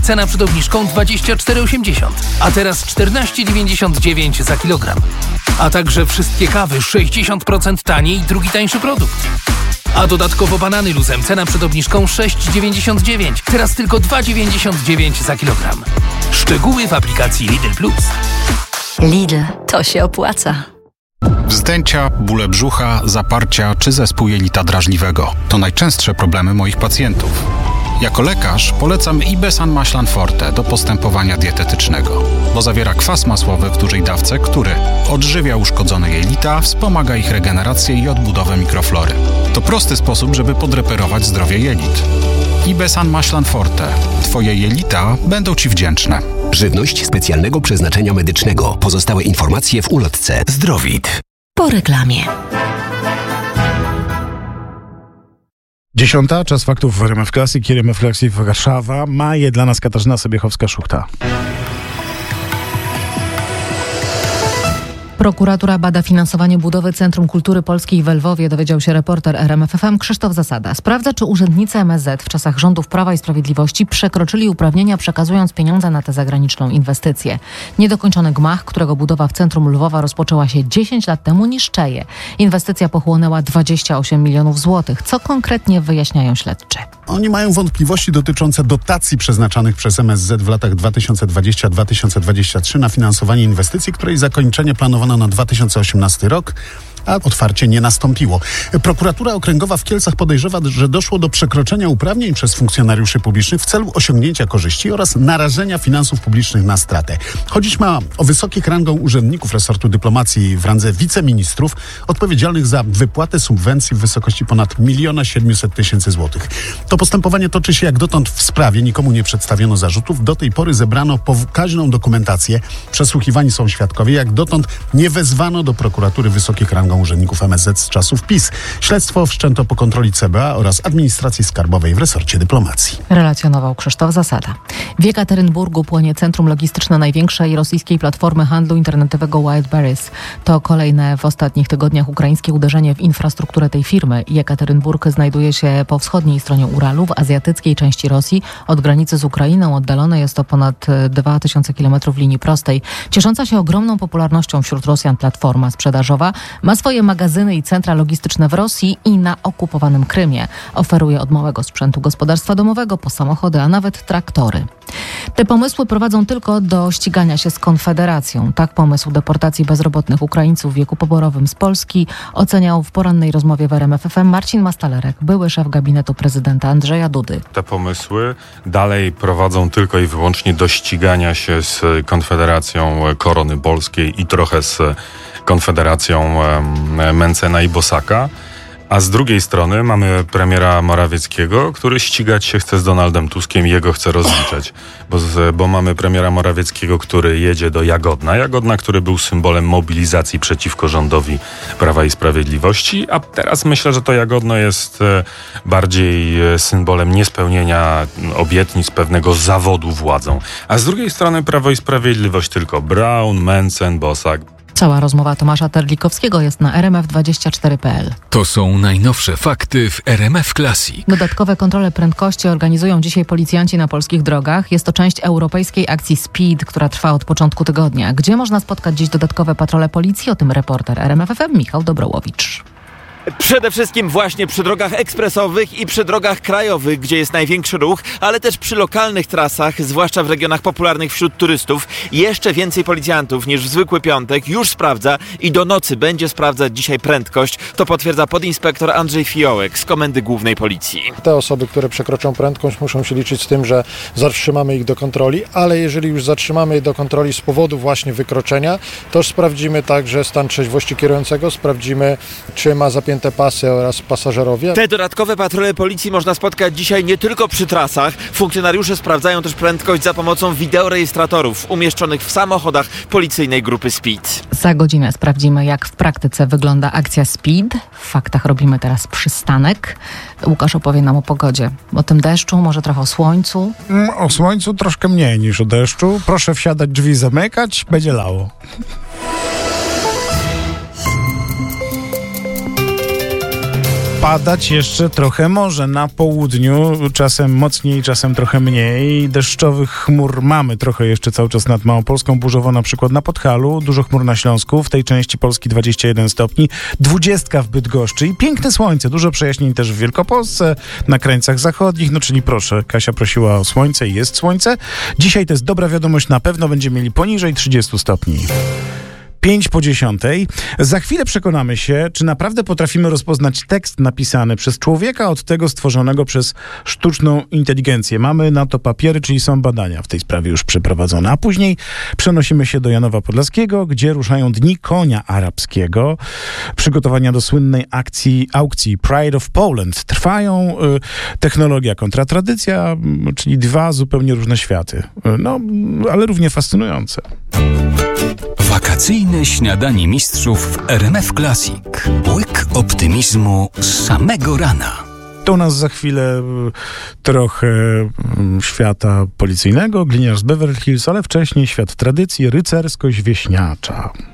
Cena przed obniżką 24,80, a teraz 14,99 za kilogram. A także wszystkie kawy 60% taniej i drugi tańszy produkt. A dodatkowo banany luzem. Cena przed obniżką 6,99, teraz tylko 2,99 za kilogram. Szczegóły w aplikacji Lidl Plus. Lidl, to się opłaca. Wzdęcia, bóle brzucha, zaparcia czy zespół jelita drażliwego to najczęstsze problemy moich pacjentów. Jako lekarz polecam Ibesan Maślan Forte do postępowania dietetycznego, bo zawiera kwas masłowy w dużej dawce, który odżywia uszkodzone jelita, wspomaga ich regenerację i odbudowę mikroflory. To prosty sposób, żeby podreperować zdrowie jelit. Ibesan Maślan Forte. Twoje jelita będą Ci wdzięczne. Żywność specjalnego przeznaczenia medycznego. Pozostałe informacje w ulotce Zdrowit. Po reklamie. 10. Czas faktów w RMF Classic. RMF Classic Warszawa. Ma je dla nas Katarzyna Sobiechowska-Szuchta. Prokuratura bada finansowanie budowy Centrum Kultury Polskiej w Lwowie, dowiedział się reporter RMF FM Krzysztof Zasada. Sprawdza, czy urzędnicy MSZ w czasach rządów Prawa i Sprawiedliwości przekroczyli uprawnienia, przekazując pieniądze na tę zagraniczną inwestycję. Niedokończony gmach, którego budowa w centrum Lwowa rozpoczęła się 10 lat temu, niszczeje. Inwestycja pochłonęła 28 milionów złotych. Co konkretnie wyjaśniają śledczy? Oni mają wątpliwości dotyczące dotacji przeznaczanych przez MSZ w latach 2020-2023 na finansowanie inwestycji, której zakończenie planowano na 2018 rok, a otwarcie nie nastąpiło. Prokuratura Okręgowa w Kielcach podejrzewa, że doszło do przekroczenia uprawnień przez funkcjonariuszy publicznych w celu osiągnięcia korzyści oraz narażenia finansów publicznych na stratę. Chodzić ma o wysokich rangą urzędników resortu dyplomacji w randze wiceministrów odpowiedzialnych za wypłatę subwencji w wysokości ponad 1 700 000 złotych. To postępowanie toczy się jak dotąd w sprawie. Nikomu nie przedstawiono zarzutów. Do tej pory zebrano pokaźną dokumentację. Przesłuchiwani są świadkowie. Jak dotąd nie wezwano do prokuratury wysokich rangą urzędników MSZ z czasów PiS. Śledztwo wszczęto po kontroli CBA oraz administracji skarbowej w resorcie dyplomacji. Relacjonował Krzysztof Zasada. W Jekaterynburgu płonie centrum logistyczne największej rosyjskiej platformy handlu internetowego Wildberries. To kolejne w ostatnich tygodniach ukraińskie uderzenie w infrastrukturę tej firmy. Jekaterynburg znajduje się po wschodniej stronie Uralu, w azjatyckiej części Rosji. Od granicy z Ukrainą oddalone jest to ponad 2000 km linii prostej. Ciesząca się ogromną popularnością wśród Rosjan platforma sprzedażowa ma swoje magazyny i centra logistyczne w Rosji i na okupowanym Krymie. Oferuje od małego sprzętu gospodarstwa domowego po samochody, a nawet traktory. Te pomysły prowadzą tylko do ścigania się z Konfederacją. Tak pomysł deportacji bezrobotnych Ukraińców w wieku poborowym z Polski oceniał w porannej rozmowie w RMF FM Marcin Mastalerek, były szef gabinetu prezydenta Andrzeja Dudy. Te pomysły dalej prowadzą tylko i wyłącznie do ścigania się z Konfederacją Korony Polskiej i trochę z Konfederacją Mencena i Bosaka. A z drugiej strony mamy premiera Morawieckiego, który ścigać się chce z Donaldem Tuskiem i jego chce rozliczać. Bo mamy premiera Morawieckiego, który jedzie do Jagodna, który był symbolem mobilizacji przeciwko rządowi Prawa i Sprawiedliwości, a teraz myślę, że to Jagodno jest bardziej symbolem niespełnienia obietnic, pewnego zawodu władzą. A z drugiej strony Prawo i Sprawiedliwość tylko Braun, Mencen, Bosak. Cała rozmowa Tomasza Terlikowskiego jest na rmf24.pl. To są najnowsze fakty w RMF Classic. Dodatkowe kontrole prędkości organizują dzisiaj policjanci na polskich drogach. Jest to część europejskiej akcji Speed, która trwa od początku tygodnia. Gdzie można spotkać dziś dodatkowe patrole policji? O tym reporter RMF FM Michał Dobrołowicz. Przede wszystkim właśnie przy drogach ekspresowych i przy drogach krajowych, gdzie jest największy ruch, ale też przy lokalnych trasach, zwłaszcza w regionach popularnych wśród turystów. Jeszcze więcej policjantów niż w zwykły piątek już sprawdza i do nocy będzie sprawdzać dzisiaj prędkość. To potwierdza podinspektor Andrzej Fiołek z Komendy Głównej Policji. Te osoby, które przekroczą prędkość, muszą się liczyć z tym, że zatrzymamy ich do kontroli, ale jeżeli już zatrzymamy je do kontroli z powodu właśnie wykroczenia, to sprawdzimy także stan trzeźwości kierującego, sprawdzimy, czy ma zapięte pasy oraz pasażerowie. Te dodatkowe patrole policji można spotkać dzisiaj nie tylko przy trasach. Funkcjonariusze sprawdzają też prędkość za pomocą wideorejestratorów umieszczonych w samochodach policyjnej grupy Speed. Za godzinę sprawdzimy, jak w praktyce wygląda akcja Speed. W faktach robimy teraz przystanek. Łukasz opowie nam o pogodzie. O tym deszczu, może trochę o słońcu. O słońcu troszkę mniej niż o deszczu. Proszę wsiadać, drzwi zamykać, będzie lało. Padać jeszcze trochę może na południu, czasem mocniej, czasem trochę mniej. Deszczowych chmur mamy trochę jeszcze cały czas nad Małopolską, burzowo na przykład na Podhalu, dużo chmur na Śląsku, w tej części Polski 21 stopni, 20 w Bydgoszczy i piękne słońce, dużo przejaśnień też w Wielkopolsce, na krańcach zachodnich, no czyli proszę, Kasia prosiła o słońce i jest słońce. Dzisiaj to jest dobra wiadomość, na pewno będziemy mieli poniżej 30 stopni. 5:10. Za chwilę przekonamy się, czy naprawdę potrafimy rozpoznać tekst napisany przez człowieka od tego stworzonego przez sztuczną inteligencję. Mamy na to papiery, czyli są badania w tej sprawie już przeprowadzone. A później przenosimy się do Janowa Podlaskiego, gdzie ruszają Dni Konia Arabskiego. Przygotowania do słynnej aukcji Pride of Poland trwają. Technologia kontra tradycja, czyli dwa zupełnie różne światy. No, ale równie fascynujące. Wakacyjne śniadanie mistrzów w RMF Classic. Łyk optymizmu z samego rana. To u nas za chwilę trochę świata policyjnego, gliniarz z Beverly Hills, ale wcześniej świat tradycji, rycerskość wieśniacza.